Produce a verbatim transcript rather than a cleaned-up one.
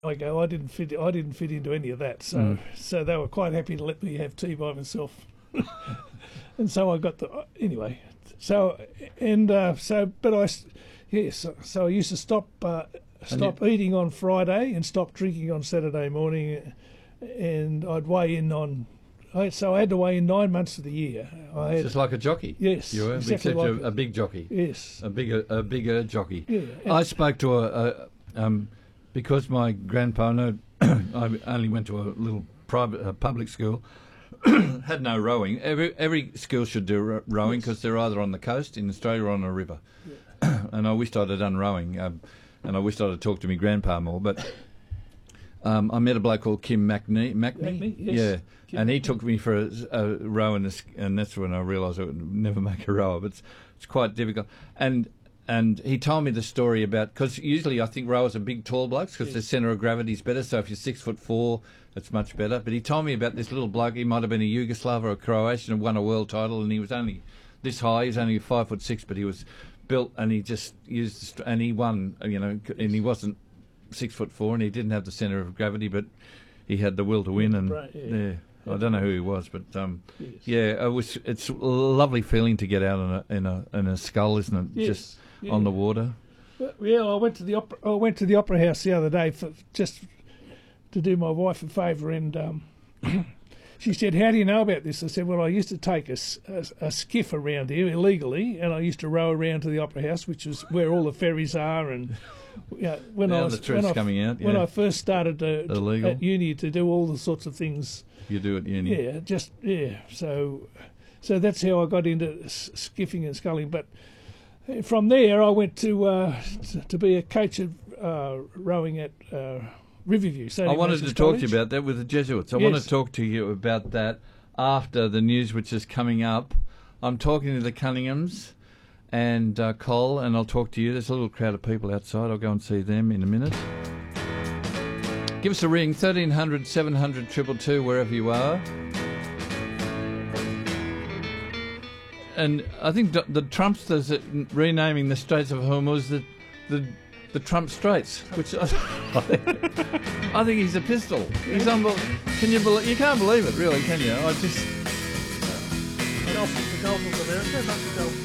I go, I didn't fit. I didn't fit into any of that. So, Mm. so they were quite happy to let me have tea by myself. And so I got the anyway. So and uh, so, but I, s- yes. So, so I used to stop uh, stop eating on Friday and stop drinking on Saturday morning, and I'd weigh in on. I, so I had to weigh in nine months of the year. I had, Just like a jockey. yes, You were, exactly except like you're a big jockey. yes, A bigger, a bigger jockey. yeah. and- I spoke to a, a um, because my grandpa, no, I only went to a little private uh, public school, had no rowing. Every every school should do ro- rowing Yes. because they're either on the coast in Australia or on a river. And I wished I'd have done rowing, um, and I wished I'd have talked to my grandpa more. But um, I met a bloke called Kim McNee. McNee, Macnee, yes. yeah. Kim And he McNee. took me for a, a row, in this, and that's when I realised I would never make a rower. But it's, it's quite difficult. And and he told me the story about, because usually I think rowers are big, tall blokes because Yes. the centre of gravity is better. So if you're six foot four, it's much better. But he told me about this little bloke. He might have been a Yugoslav or a Croatian and won a world title, and he was only this high. He was only five foot six, but he was built, and he just used the str- and he won. You know, c- and he wasn't six foot four, and he didn't have the centre of gravity, but he had the will to win. And Right, yeah. yeah. I don't know who he was, but um, Yes. yeah, it was. It's a lovely feeling to get out in a in a in a scull, isn't it? Yes, Just yeah. on the water. Well, yeah, I went to the opera. I went to the opera house the other day for just to do my wife a favour, and um, she said, "How do you know about this?" I said, "Well, I used to take a, s- a- a skiff around here illegally, and I used to row around to the opera house, which is where all the ferries are." And you know, when Now I the was truth's when I, coming out, when yeah. I first started to, to- Illegal. at uni to do all the sorts of things. You do it, uni. Yeah, just yeah. So, so that's how I got into s- skiffing and sculling. But uh, from there, I went to uh, t- to be a coach of uh, rowing at uh, Riverview. I Saint wanted to Ignatius talk to you College. about that with the Jesuits. I want Yes. to talk to you about that after the news, which is coming up. I'm talking to the Cunninghams and uh, Cole, and I'll talk to you. There's a little crowd of people outside. I'll go and see them in a minute. Give us a ring, thirteen hundred, seven hundred, two two two, wherever you are. And I think the, the Trumpsters are renaming the Straits of Hormuz the the, the Trump Straits, which I, I, think, I think he's a pistol. He's unbelievable. Can you believe? You can't believe it, really, can you? I just. The Gulf of America, not the Gulf.